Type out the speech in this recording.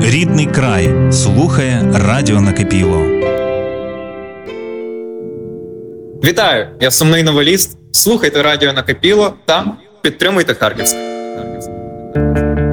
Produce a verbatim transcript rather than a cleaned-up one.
Рідний край слухає Радіо Накипіло. Вітаю! Я сумний новеліст. Слухайте Радіо Накипіло та підтримуйте Харківське.